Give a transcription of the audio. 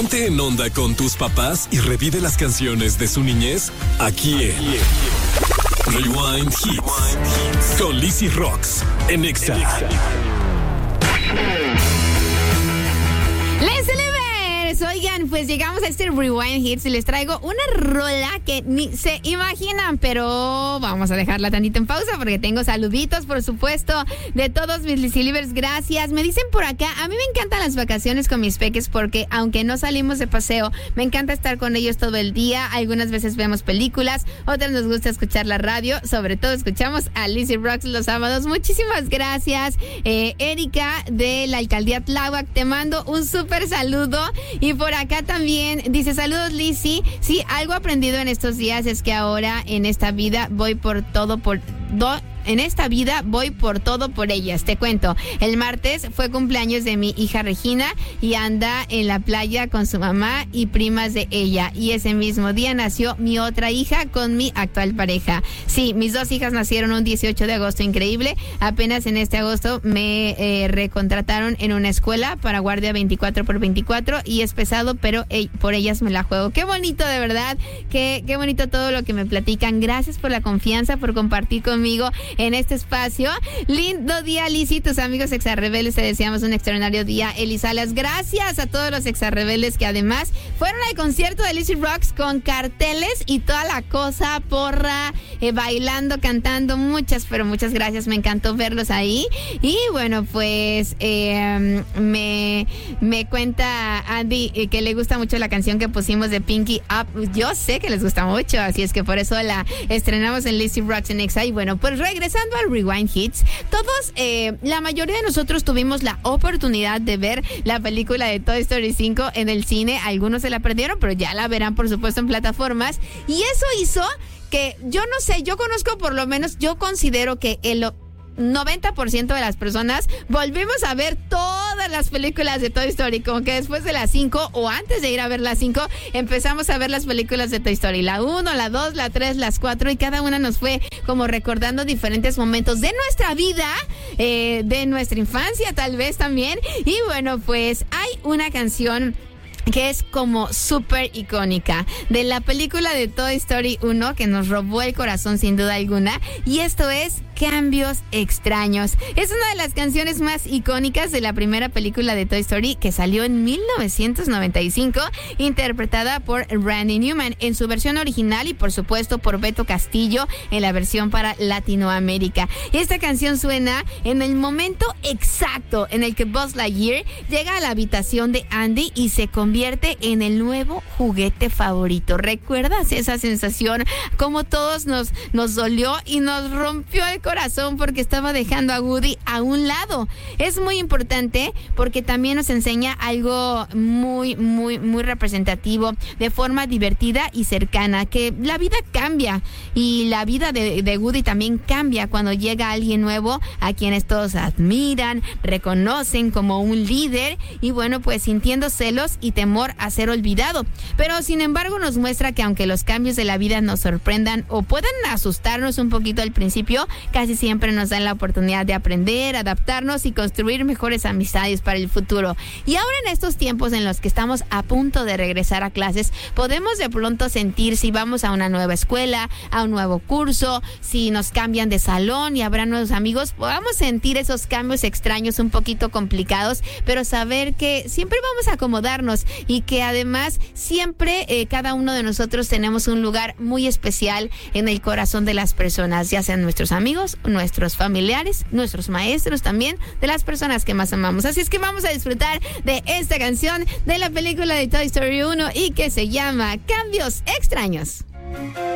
Ponte en onda con tus papás y revive las canciones de su niñez aquí en Rewind Hits con Lizzy Rocks en Exa. Oigan, pues llegamos a este Rewind Hits y les traigo una rola que ni se imaginan, pero vamos a dejarla tantito en pausa porque tengo saluditos, por supuesto, de todos mis Lizzy Livers. Gracias. Me dicen por acá, a mí me encantan las vacaciones con mis peques porque aunque no salimos de paseo, me encanta estar con ellos todo el día. Algunas veces vemos películas, otras nos gusta escuchar la radio, sobre todo escuchamos a Lizzy Rocks los sábados. Muchísimas gracias. Erika de la Alcaldía Tláhuac, te mando un súper saludo. Y por acá también dice, saludos Lizzy. Sí, algo aprendido en estos días es que ahora en esta vida voy por todo por ellas. Te cuento, el martes fue cumpleaños de mi hija Regina y anda en la playa con su mamá y primas de ella. Y ese mismo día nació mi otra hija con mi actual pareja. Sí, mis dos hijas nacieron un 18 de agosto, increíble. Apenas en este agosto me recontrataron en una escuela para guardia 24x24 y es pesado, pero por ellas me la juego. Qué bonito, de verdad. Qué bonito todo lo que me platican. Gracias por la confianza, por compartir conmigo en este espacio. Lindo día, Lizzy. Tus amigos exarrebeldes te deseamos un extraordinario día. Elisalas, gracias a todos los exarrebeldes que además fueron al concierto de Lizzy Rocks con carteles y toda la cosa, porra, bailando, cantando. Muchas gracias. Me encantó verlos ahí. Y bueno, pues me cuenta Andy que le gusta mucho la canción que pusimos de Pinky Up. Yo sé que les gusta mucho, así es que por eso la estrenamos en Lizzy Rocks en Exa. Y bueno, pues regresando al Rewind Hits, todos, la mayoría de nosotros tuvimos la oportunidad de ver la película de Toy Story 5 en el cine. Algunos se la perdieron, pero ya la verán por supuesto en plataformas. Y eso hizo que, yo no sé, yo conozco, por lo menos yo considero que el 90% de las personas volvimos a ver todas las películas de Toy Story, como que después de las 5 o antes de ir a ver las 5 empezamos a ver las películas de Toy Story, la 1, la 2, la 3, las 4, y cada una nos fue como recordando diferentes momentos de nuestra vida, de nuestra infancia tal vez también. Y bueno, pues hay una canción que es como súper icónica de la película de Toy Story 1 que nos robó el corazón sin duda alguna, y esto es Cambios Extraños. Es una de las canciones más icónicas de la primera película de Toy Story que salió en 1995, interpretada por Randy Newman en su versión original y por supuesto por Beto Castillo en la versión para Latinoamérica. Y esta canción suena en el momento exacto en el que Buzz Lightyear llega a la habitación de Andy y se convierte en el nuevo juguete favorito. ¿Recuerdas esa sensación? Como todos nos dolió y nos rompió el corazón porque estaba dejando a Woody a un lado. Es muy importante porque también nos enseña algo muy representativo, de forma divertida y cercana, que la vida cambia y la vida de Woody también cambia cuando llega alguien nuevo a quienes todos admiran, reconocen como un líder y bueno, pues sintiendo celos y temor a ser olvidado. Pero sin embargo nos muestra que aunque los cambios de la vida nos sorprendan o puedan asustarnos un poquito al principio, casi siempre nos dan la oportunidad de aprender, adaptarnos y construir mejores amistades para el futuro. Y ahora en estos tiempos en los que estamos a punto de regresar a clases, podemos de pronto sentir si vamos a una nueva escuela, a un nuevo curso, si nos cambian de salón y habrá nuevos amigos, podamos sentir esos cambios extraños un poquito complicados, pero saber que siempre vamos a acomodarnos y que además siempre cada uno de nosotros tenemos un lugar muy especial en el corazón de las personas, ya sean nuestros amigos, nuestros familiares, nuestros maestros también, de las personas que más amamos. Así es que vamos a disfrutar de esta canción de la película de Toy Story 1 y que se llama Cambios Extraños.